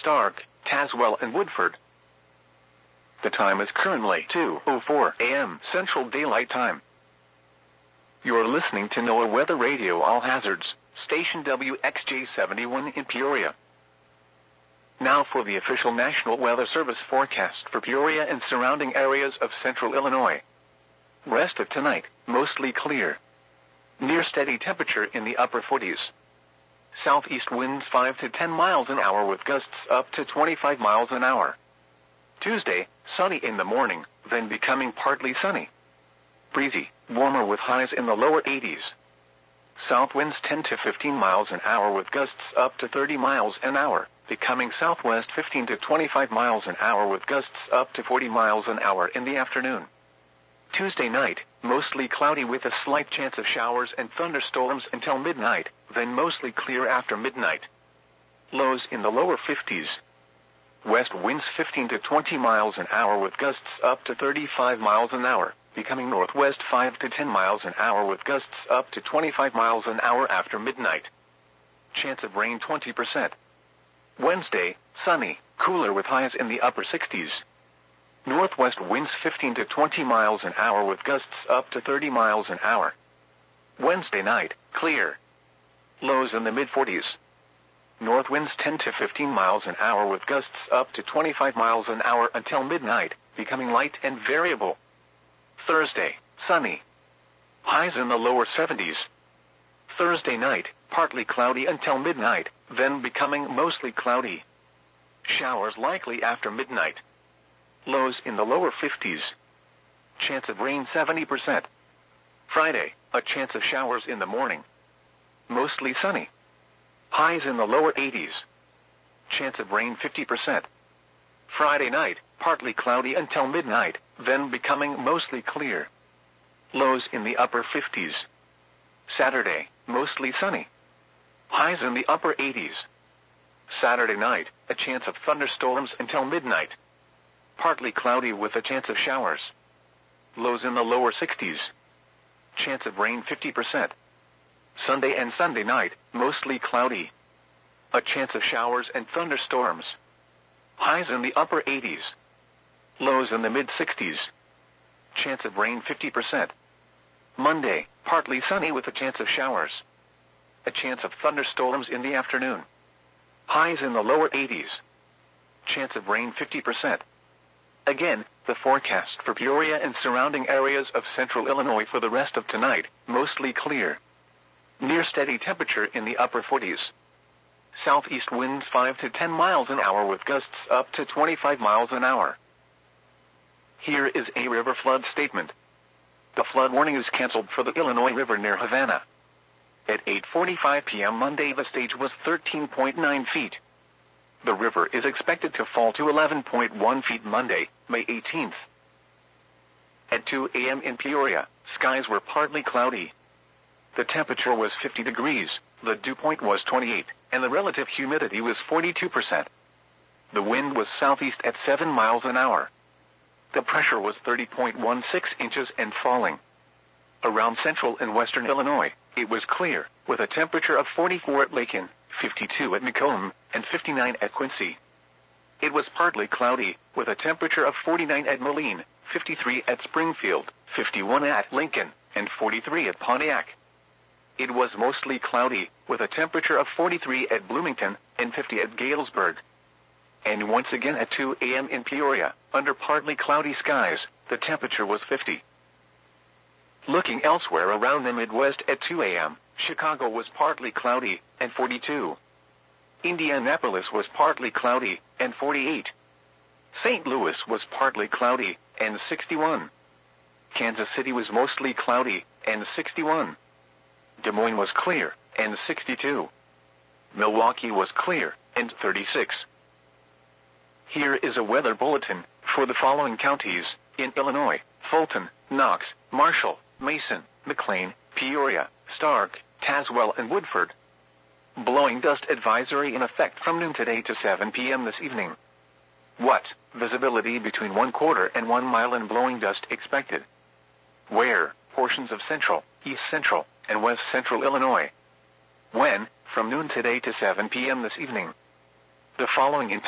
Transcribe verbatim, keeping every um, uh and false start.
Stark, Tazewell and Woodford. The time is currently two oh four a m Central Daylight Time. You're listening to NOAA Weather Radio All Hazards, station W X J seventy-one in Peoria. Now for the official National Weather Service forecast for Peoria and surrounding areas of central Illinois. Rest of tonight, mostly clear. Near steady temperature in the upper forties. Southeast winds five to ten miles an hour with gusts up to twenty-five miles an hour. Tuesday, sunny in the morning, then becoming partly sunny. Breezy, warmer with highs in the lower eighties. South winds ten to fifteen miles an hour with gusts up to thirty miles an hour, becoming southwest fifteen to twenty-five miles an hour with gusts up to forty miles an hour in the afternoon. Tuesday night, mostly cloudy with a slight chance of showers and thunderstorms until midnight, then mostly clear after midnight. Lows in the lower fifties. West winds fifteen to twenty miles an hour with gusts up to thirty-five miles an hour, becoming northwest five to ten miles an hour with gusts up to twenty-five miles an hour after midnight. Chance of rain twenty percent. Wednesday, sunny, cooler with highs in the upper sixties. Northwest winds fifteen to twenty miles an hour with gusts up to thirty miles an hour. Wednesday night, clear. Lows in the mid forties. North winds ten to fifteen miles an hour with gusts up to twenty-five miles an hour until midnight, becoming light and variable. Thursday, sunny. Highs in the lower seventies. Thursday night, partly cloudy until midnight, then becoming mostly cloudy. Showers likely after midnight. Lows in the lower fifties. Chance of rain seventy percent. Friday, a chance of showers in the morning. Mostly sunny. Highs in the lower eighties. Chance of rain fifty percent. Friday night, partly cloudy until midnight, then becoming mostly clear. Lows in the upper fifties. Saturday, mostly sunny. Highs in the upper eighties. Saturday night, a chance of thunderstorms until midnight. Partly cloudy with a chance of showers. Lows in the lower sixties. Chance of rain fifty percent. Sunday and Sunday night, mostly cloudy. A chance of showers and thunderstorms. Highs in the upper eighties. Lows in the mid sixties. Chance of rain fifty percent. Monday, partly sunny with a chance of showers. A chance of thunderstorms in the afternoon. Highs in the lower eighties. Chance of rain fifty percent. Again, the forecast for Peoria and surrounding areas of central Illinois for the rest of tonight, mostly clear. Near steady temperature in the upper forties. Southeast winds five to ten miles an hour with gusts up to twenty-five miles an hour. Here is a river flood statement. The flood warning is canceled for the Illinois River near Havana. At eight forty-five p m Monday, the stage was thirteen point nine feet. The river is expected to fall to eleven point one feet Monday, May eighteenth. At two a m in Peoria, skies were partly cloudy. The temperature was fifty degrees, the dew point was twenty-eight, and the relative humidity was forty-two percent. The wind was southeast at seven miles an hour. The pressure was thirty point one six inches and falling. Around central and western Illinois, it was clear, with a temperature of forty-four at Lakin, fifty-two at Macomb, and fifty-nine at Quincy. It was partly cloudy, with a temperature of forty-nine at Moline, fifty-three at Springfield, fifty-one at Lincoln, and forty-three at Pontiac. It was mostly cloudy, with a temperature of forty-three at Bloomington, and fifty at Galesburg. And once again at two a m in Peoria, under partly cloudy skies, the temperature was fifty. Looking elsewhere around the Midwest at two a m, Chicago was partly cloudy, and forty-two. Indianapolis was partly cloudy, and forty-eight. Saint Louis was partly cloudy, and sixty-one. Kansas City was mostly cloudy, and sixty-one. Des Moines was clear, and sixty-two. Milwaukee was clear, and thirty-six. Here is a weather bulletin for the following counties in Illinois: Fulton, Knox, Marshall, Mason, McLean, Peoria, Stark, Tazewell, and Woodford. Blowing dust advisory in effect from noon today to seven p m this evening. What? Visibility between one quarter and one mile and blowing dust expected. Where? Portions of central, east central, and west central Illinois. When? From noon today to seven p m this evening. The following in